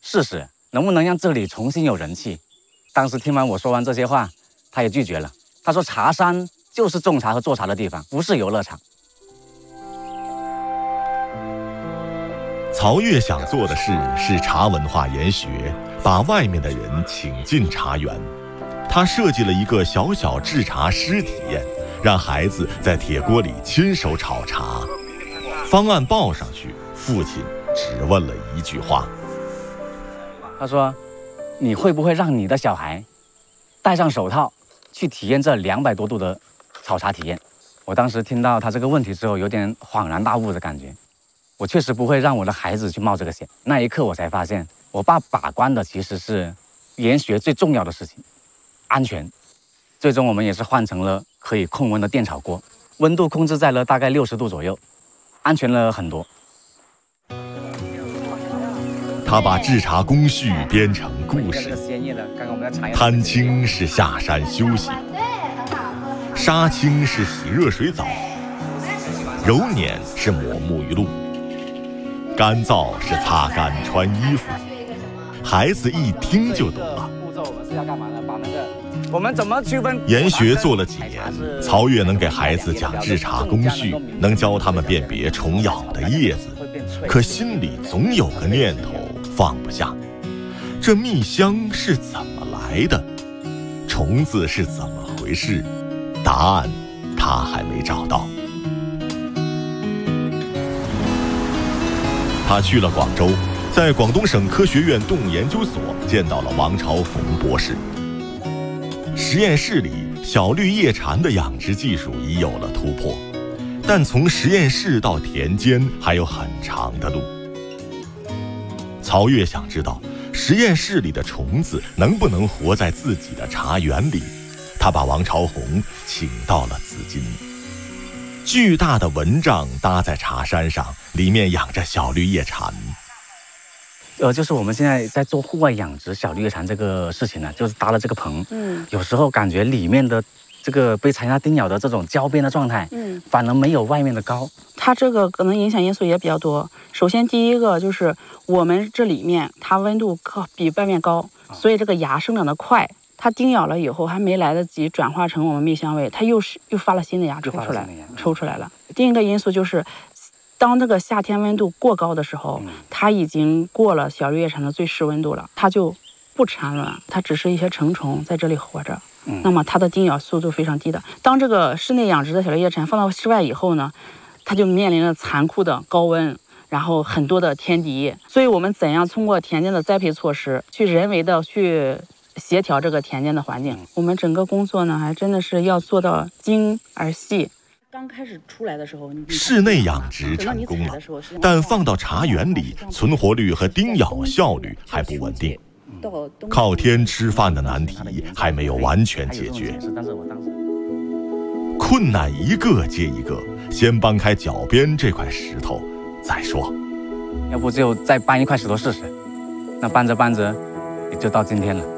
试试能不能让这里重新有人气。当时听完我说完这些话，他也拒绝了。他说茶山就是种茶和做茶的地方，不是游乐场。 曹越想做的事是茶文化研学，把外面的人请进茶园。他设计了一个小小制茶师体验，让孩子在铁锅里亲手炒茶。方案报上去，父亲只问了一句话， 他说：“你会不会让你的小孩戴上手套去体验这200多度的炒茶体验？”我当时听到他这个问题之后，有点恍然大悟的感觉。我确实不会让我的孩子去冒这个险。那一刻我才发现，我爸把关的其实是研学最重要的事情，安全。最终我们也是换成了可以控温的电炒锅，温度控制在了大概60度左右，安全了很多。 他把制茶工序编成故事。摊青是下山休息，杀青是洗热水澡，揉捻是抹沐浴露，干燥是擦干穿衣服。孩子一听就懂了。 步骤我们是要干嘛呢？把那个我们怎么区分？ 研学做了几年，曹越能给孩子讲制茶工序，能教他们辨别虫咬的叶子，可心里总有个念头放不下：这蜜香是怎么来的？虫子是怎么回事？答案他还没找到。他去了广州，在广东省科学院动物研究所见到了王朝红博士。实验室里，小绿叶蝉的养殖技术已有了突破，但从实验室到田间还有很长的路。曹越想知道，实验室里的虫子能不能活在自己的茶园里。他把王朝红请到了紫金。巨大的蚊帐搭在茶山上，里面养着小绿叶蝉。 就是我们现在在做户外养殖小绿叶蝉这个事情呢，就是搭了这个棚。有时候感觉里面的这个被残鸦叮咬的这种焦边的状态，反而没有外面的高。 它这个可能影响因素也比较多。首先第一个就是我们这里面它温度比外面高，所以这个芽生长得快。它叮咬了以后，还没来得及转化成我们蜜香味，它又发了新的芽抽出来了。另一个因素就是，当这个夏天温度过高的时候，它已经过了小绿叶蝉的最适温度了，它就不产卵，它只是一些成虫在这里活着。那么它的叮咬速度非常低的。当这个室内养殖的小绿叶蝉放到室外以后呢，它就面临着残酷的高温，然后很多的天敌。所以我们怎样通过田间的栽培措施，去人为的去协调这个田间的环境。我们整个工作呢，还真的是要做到精而细。刚开始出来的时候， 室内养殖成功了，但放到茶园里，存活率和叮咬效率还不稳定。靠天吃饭的难题还没有完全解决。困难一个接一个，先搬开脚边这块石头再说。 要不就再搬一块石头试试。那搬着搬着，也就到今天了。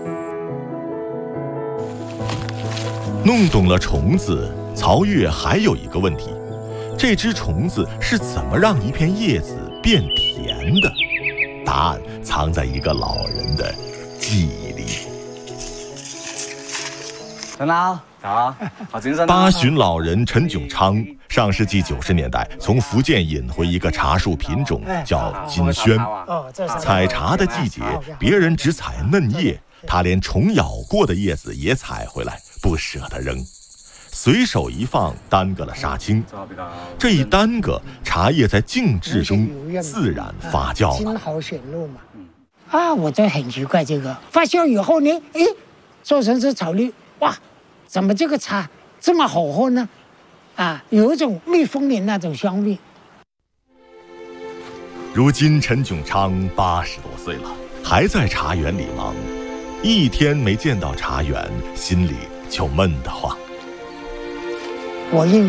弄懂了虫子，曹越还有一个问题：这只虫子是怎么让一片叶子变甜的？答案藏在一个老人的记忆里。 陈老好，好精神。 八旬老人陈炯昌，上世纪90年代从福建引回一个茶树品种叫金萱。采茶的季节，别人只采嫩叶，他连虫咬过的叶子也采回来，不舍得扔。随手一放，耽搁了杀青。这一耽搁，茶叶在静置中自然发酵了。 金好选路嘛。我就很奇怪，这个发酵以后呢，做成是草绿，哇，怎么这个茶这么好喝呢？有一种蜜蜂的那种香味。 如今陈炯昌80多岁了，还在茶园里忙，一天没见到茶园，心里就闷得慌。 我印